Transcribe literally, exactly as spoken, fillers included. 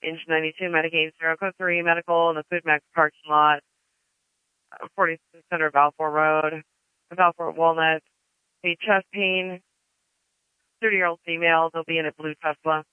Engine ninety-two, Medicaid, zero code three, medical in the Food Max parking lot, forty-six hundred Balfour Road, Balfour Walnut. The chest pain, thirty-year-old female, they'll be in a blue Tesla.